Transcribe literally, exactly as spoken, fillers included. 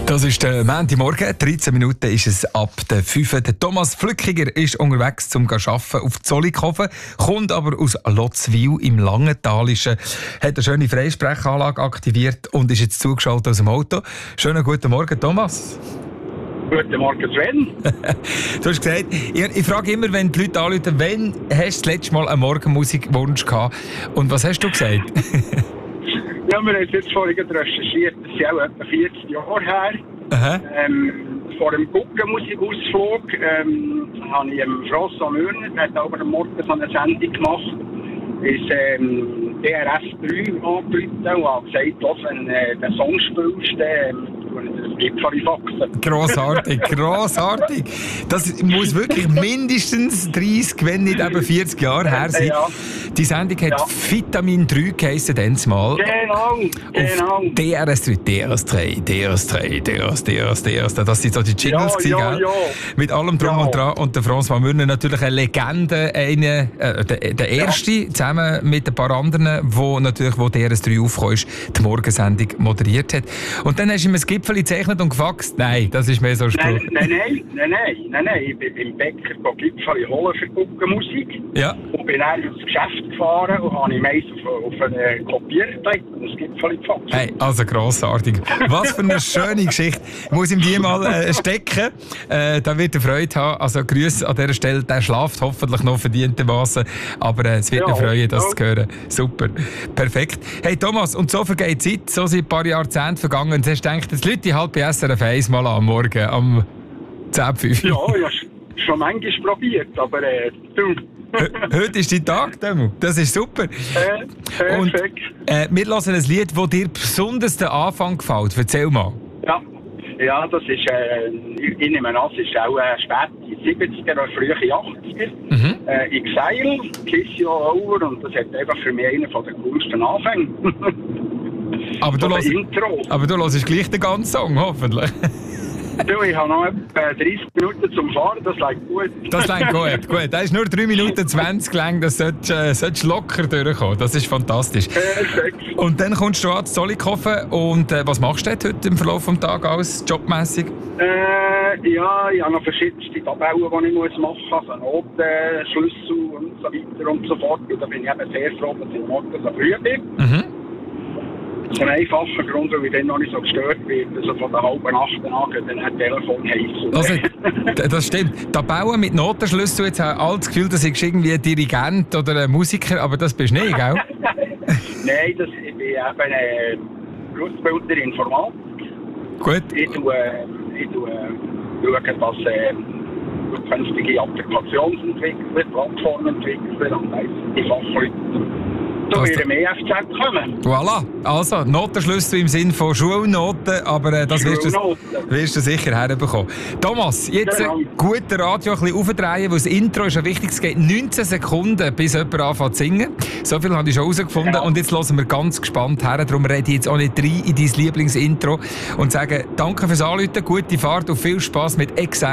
Das ist der Montagmorgen. dreizehn Minuten ist es ab der fünf. Der Thomas Flückiger ist unterwegs zum Arbeiten auf Zollikofen, kommt aber aus Lotzwil im Langentalischen, hat eine schöne Freisprechanlage aktiviert und ist jetzt zugeschaltet aus dem Auto. Schönen guten Morgen, Thomas. Guten Morgen, Sven. Du hast gesagt, ich, ich frage immer, wenn die Leute anrufen, wann hast du das letzte Mal einen Morgenmusikwunsch gehabt? Und was hast du gesagt? Ja, wir haben es jetzt vorhin recherchiert, das ist auch etwa vierzig Jahre her. Aha. Ähm, vor dem Guggenmusikausflug ähm, habe ich ähm, François Mürner, der hat aber am Morgen so eine Sendung gemacht, ist ähm, D R S drei angerufen und hat gesagt, dass, wenn äh, der Song spielst, dann das Gipfel faxen. Grossartig, grossartig. Das muss wirklich mindestens dreißig, wenn nicht eben vierzig Jahre her sein. Ja. Die Sendung hat ja. Vitamin drei geheissen, dann mal. Genau, genau. Auf D R S drei, D R S drei, D R S drei, D R S, D R S, D R S. Das sind so die Jingles, ja, ja, gell? Ja. Mit allem Drum ja. und Dran. Und der François Mürner natürlich eine Legende, eine, äh, der, der erste, ja. zusammen mit ein paar anderen, wo natürlich, wo D R S drei aufgekommen ist, die Morgensendung moderiert hat. Und dann hast du ihm ein Gipfel gezeichnet und gefaxt. Nein, das ist mehr so ein Spruch. Nein, nein, nein, nein, nein, nein, nein. Ich bin beim Bäcker Gipfel holen für Guggenmusik. Ja. Und bin dann ins Geschäft gefahren und habe ich meist auf, auf einen Kopierer gelegt und das Gipfel gefaxt. Hey, also grossartig. Was für eine schöne Geschichte. Ich muss ihm die mal äh, stecken. Äh, da wird er Freude haben. Also Grüße an dieser Stelle. Der schlaft hoffentlich noch verdientermaßen. Aber äh, es wird ja, ihn freuen, das ja. zu hören. Super. Perfekt. Hey Thomas, und so vergeht die Zeit. So sind ein paar Jahrzehnte vergangen. Und hast du gedacht, jetzt Leute halt bei S R F eins mal am Morgen, am zehn fünf. Ja, ich habe schon manchmal probiert, aber äh, du. Heute ist dein Tag, Demo. Das ist super. Äh, perfekt. Und, äh, wir hören ein Lied, das dir besonders den Anfang gefällt. Erzähl mal. Ja, ja das ist, äh, ich, ich nehme an, es ist auch äh, spät in den siebziger oder frühe achtziger. Mhm. Äh, Exile, Kiss You All Over, und das hat einfach für mich einen der coolsten Anfänge. Aber du, hörst, Intro. aber du hörst gleich den ganzen Song, hoffentlich. Du, ich habe noch etwa dreißig Minuten zum Fahren, das läuft gut. Das läuft gut, gut. Das ist nur drei Minuten zwanzig lang, das solltest äh, solltest locker durchkommen. Das ist fantastisch. Perfekt. Und dann kommst du an zu Zollikofen und äh, was machst du heute im Verlauf des Tages alles, jobmässig? Äh, ja, ich habe noch verschiedenste Tabellen, die ich muss machen muss, also Notenschlüssel und so weiter und so fort. Und da bin ich eben sehr froh, dass ich morgen so früh bin. Mhm. Das ist ein einfacher Grund, weil ich dann noch nicht so gestört werde. Also von der halben Acht an geht dann ein Telefon heiß. Also, das stimmt. Tabellen mit Notenschlüssel, jetzt habe ich all das Gefühl, dass ich irgendwie ein Dirigent oder ein Musiker, aber das bist du nicht, gell? Nein, das, ich bin eben ein Berufsbilder Informatik. Gut. Ich tue, ich tue schauen, dass äh, künftige Applikationsentwickler, Plattformentwickler und die Fachleute zu ihrem E F Z kommen. Voilà. Also, Notenschlüssel im Sinne von Schulnoten, aber äh, das wirst du, wirst du sicher herbekommen. Thomas, jetzt genau. äh, gut das Radio ein bisschen aufdrehen, weil das Intro ist ja wichtig. Es geht neunzehn Sekunden, bis jemand anfängt zu singen. So viel habe ich schon herausgefunden. Genau. Und jetzt hören wir ganz gespannt her. Darum rede ich jetzt auch nicht rein in dein Lieblingsintro und sage danke fürs Anrufen, gute Fahrt und viel Spass mit Exile.